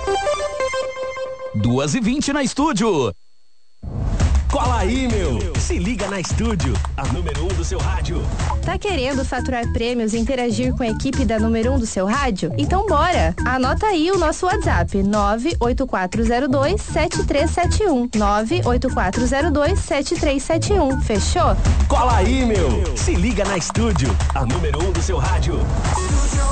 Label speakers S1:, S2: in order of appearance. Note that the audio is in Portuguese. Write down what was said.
S1: 2h20 na Estúdio.
S2: Cola aí, meu! Se liga na Estúdio, a número 1 do seu rádio.
S3: Tá querendo faturar prêmios e interagir com a equipe da número 1 do seu rádio? Então bora! Anota aí o nosso WhatsApp, 98402-7371. 98402-7371. Fechou?
S2: Cola aí, meu! Se liga na Estúdio, a número 1 do seu rádio.